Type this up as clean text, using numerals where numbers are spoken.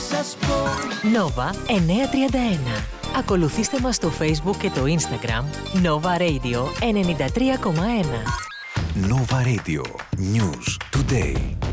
σας πω. Nova 931. Ακολουθήστε μας στο Facebook και το Instagram Nova Radio 93,1. Nova Radio. News Today.